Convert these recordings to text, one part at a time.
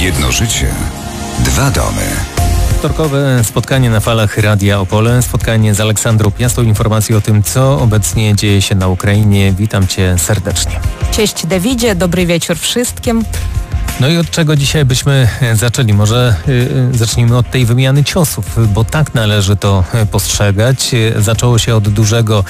Jedno życie, dwa domy. Wtorkowe spotkanie na falach Radia Opole, spotkanie z Aleksandrą Piastą, informacje o tym, co obecnie dzieje się na Ukrainie. Witam Cię serdecznie. Cześć Dawidzie, dobry wieczór wszystkim. No i od czego dzisiaj byśmy zaczęli? Może zacznijmy od tej wymiany ciosów, bo tak należy to postrzegać. Zaczęło się od dużego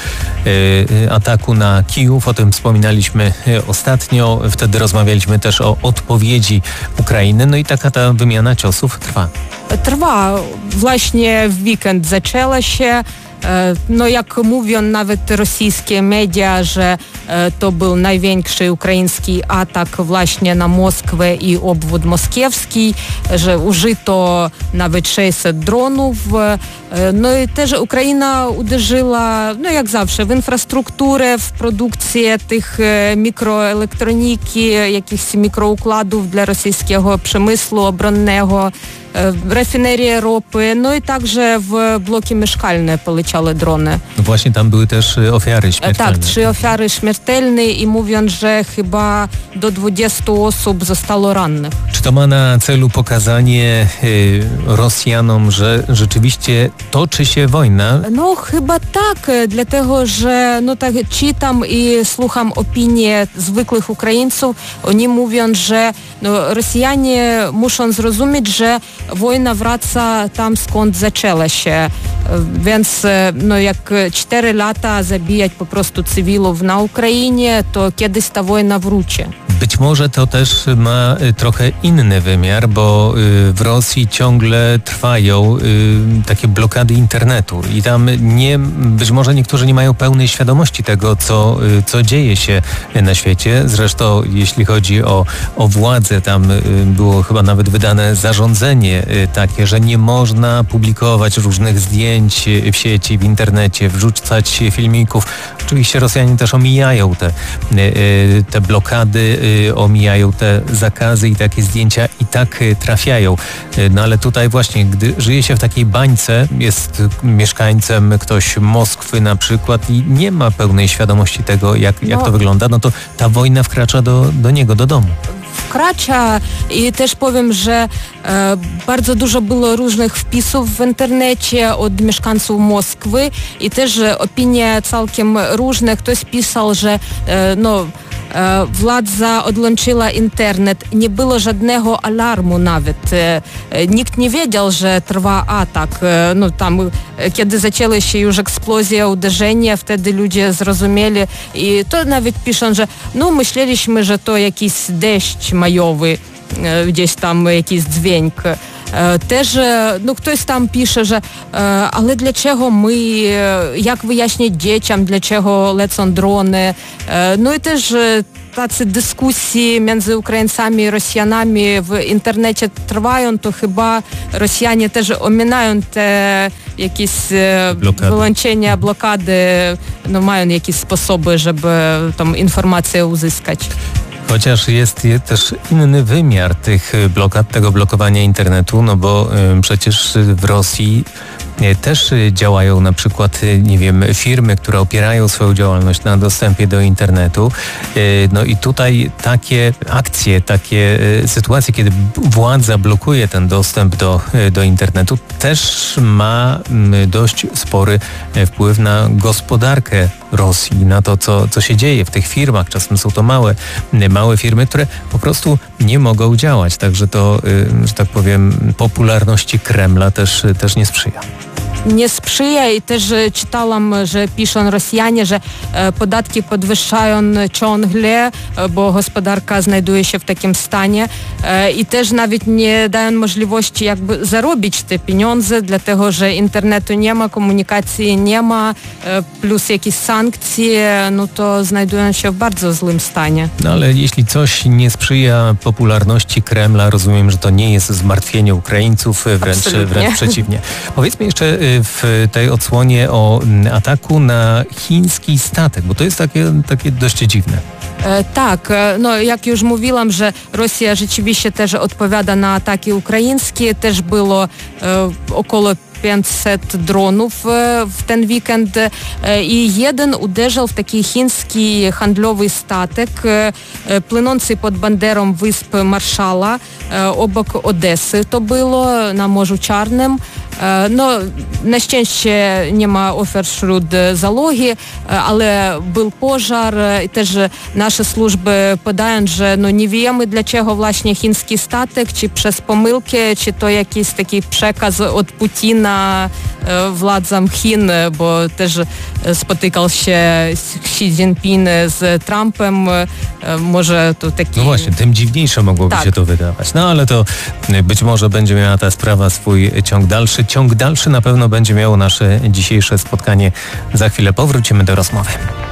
ataku na Kijów, o tym wspominaliśmy ostatnio. Wtedy rozmawialiśmy też o odpowiedzi Ukrainy. No i taka ta wymiana ciosów trwa. Trwa. Właśnie w weekend zaczęła się. No jak mówią nawet rosyjskie media, że to był największy ukraiński atak właśnie na Moskwę i obwód moskiewski, że użyto nawet 600 dronów. No i też Ukraina uderzyła, no jak zawsze, w infrastrukturę, w produkcję tych mikroelektroniki, jakichś mikroukładów dla rosyjskiego przemysłu obronnego, rafinerie ropy, no i także w bloki mieszkalne poleciały drony. No właśnie tam były też ofiary śmiertelne. Tak, 3 ofiary śmiertelne i mówią, że chyba do 20 osób zostało rannych. Czy to ma na celu pokazanie Rosjanom, że rzeczywiście toczy się wojna? No chyba tak, dlatego że no tak czytam i słucham opinie zwykłych Ukraińców. Oni mówią, że no, Rosjanie muszą zrozumieć, że wojna wraca tam, skąd zaczęła się. Więc no, jak 4 lata zabijać po prostu cywilów na Ukrainie, to kiedyś ta wojna wróci. Być może to też ma trochę inny wymiar, bo w Rosji ciągle trwają takie blokady internetu i tam być może niektórzy nie mają pełnej świadomości tego, co dzieje się na świecie. Zresztą jeśli chodzi o władzę, tam było chyba nawet wydane zarządzenie takie, że nie można publikować różnych zdjęć w sieci, w internecie, wrzucać filmików. Oczywiście Rosjanie też omijają te blokady, omijają te zakazy i takie zdjęcia i tak trafiają. No ale tutaj właśnie, gdy żyje się w takiej bańce, jest mieszkańcem ktoś Moskwy na przykład i nie ma pełnej świadomości tego, jak to wygląda, no to ta wojna wkracza do niego, do domu. Wkracza i też powiem, że bardzo dużo było różnych wpisów w internecie od mieszkańców Moskwy i też opinie całkiem różne. Ktoś pisał, że władza odłączyła internet, nie było żadnego alarmu nawet. Nikt nie wiedział, że trwa atak. No tam, kiedy zaczęły się już eksplozje, uderzenia, wtedy ludzie zrozumieli i to nawet piszą, że myśleliśmy, że to jakiś deszcz majowy, gdzieś tam jakiś dźwięk. Też ktoś tam pisze, że ale dlaczego jak wyjaśnić dzieciom, dlaczego lecą drony. No i też tacy dyskusje między Ukraińcami i Rosjanami w internecie trwają, to chyba Rosjanie też ominają te jakieś wyłączenia, blokady, mają jakieś sposoby, żeby tą informację uzyskać. Chociaż jest też inny wymiar tych blokad, tego blokowania internetu, no bo przecież w Rosji też działają na przykład, firmy, które opierają swoją działalność na dostępie do internetu. No i tutaj takie akcje, takie sytuacje, kiedy władza blokuje ten dostęp do internetu, też ma dość spory wpływ na gospodarkę Rosji, na to, co się dzieje w tych firmach. Czasem są to małe firmy, które po prostu nie mogą działać. Także to, że tak powiem, popularności Kremla też nie sprzyja. Nie sprzyja i też czytałam, że piszą Rosjanie, że podatki podwyższają ciągle, bo gospodarka znajduje się w takim stanie i też nawet nie dają możliwości jakby zarobić te pieniądze, dlatego że internetu nie ma, komunikacji nie ma, plus jakieś sankcje, no to znajdują się w bardzo złym stanie. No ale jeśli coś nie sprzyja popularności Kremla, rozumiem, że to nie jest zmartwienie Ukraińców, wręcz przeciwnie. Powiedzmy jeszcze w tej odsłonie o ataku na chiński statek, bo to jest takie dość dziwne. Tak, jak już mówiłam, że Rosja rzeczywiście też odpowiada na ataki ukraińskie, też było około 500 dronów w ten weekend i jeden uderzył w taki chiński handlowy statek płynący pod banderą wysp Marszala obok Odesy. To było na Morzu Czarnym. No, na szczęście nie ma ofiar wśród załogi, ale był pożar i też nasze służby podają, że no nie wiemy dlaczego właśnie chiński statek, czy przez pomyłkę, czy to jakiś taki przekaz od Putina władzom Chin, bo też spotykał się Xi Jinping z Trumpem, może to taki... No właśnie, tym dziwniejsze mogłoby się to wydawać. No ale to być może będzie miała ta sprawa swój ciąg dalszy. Ciąg dalszy na pewno będzie miało nasze dzisiejsze spotkanie. Za chwilę powrócimy do rozmowy.